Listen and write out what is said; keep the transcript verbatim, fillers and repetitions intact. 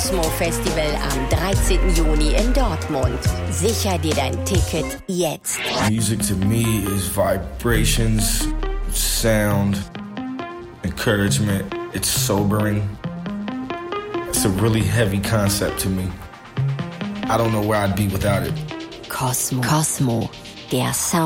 Cosmo Festival am dreizehnten Juni in Dortmund. Sicher dir dein Ticket jetzt. Music to me is vibrations, sound, encouragement. It's sobering. It's a really heavy concept to me. I don't know where I'd be without it. Cosmo. Cosmo. Der Sound.